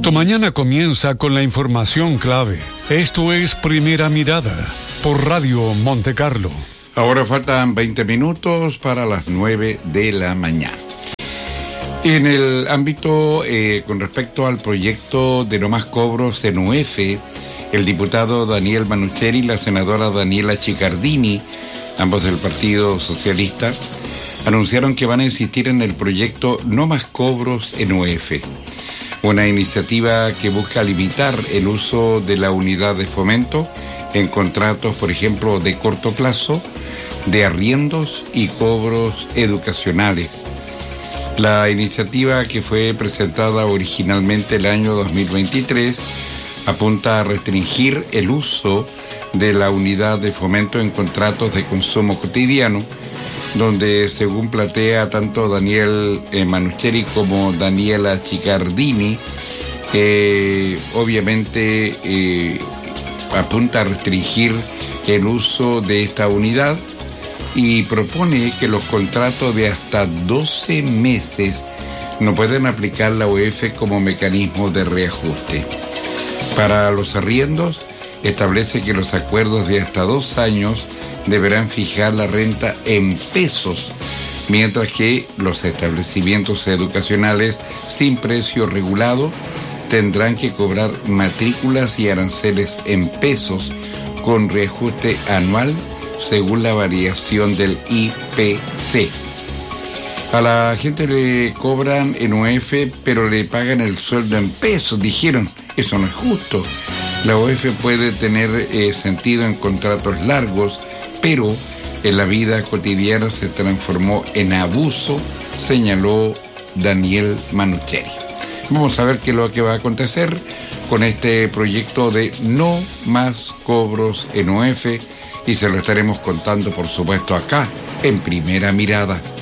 Tu mañana comienza con la información clave. Esto es Primera Mirada por Radio Monte Carlo. Ahora faltan 20 minutos para las 9 de la mañana. En el ámbito con respecto al proyecto de no más cobros en UF, el diputado Daniel Manucheri y la senadora Daniela Chiccardini, ambos del Partido Socialista, anunciaron que van a insistir en el proyecto No más cobros en UF, una iniciativa que busca limitar el uso de la unidad de fomento en contratos, por ejemplo, de corto plazo, de arriendos y cobros educacionales. La iniciativa, que fue presentada originalmente el año 2023, apunta a restringir el uso de la unidad de fomento en contratos de consumo cotidiano, donde, según plantea tanto Daniel Manucheri como Daniela Chiccardini, obviamente apunta a restringir el uso de esta unidad y propone que los contratos de hasta 12 meses no pueden aplicar la UF como mecanismo de reajuste. Para los arriendos, establece que los acuerdos de hasta 2 años deberán fijar la renta en pesos, mientras que los establecimientos educacionales sin precio regulado tendrán que cobrar matrículas y aranceles en pesos con reajuste anual según la variación del IPC. A la gente le cobran en UF, pero le pagan el sueldo en pesos, dijeron. Eso no es justo. La UF puede tener sentido en contratos largos, pero en la vida cotidiana se transformó en abuso, señaló Daniel Manucheri. Vamos a ver qué es lo que va a acontecer con este proyecto de no más cobros en UF y se lo estaremos contando, por supuesto, acá en Primera Mirada.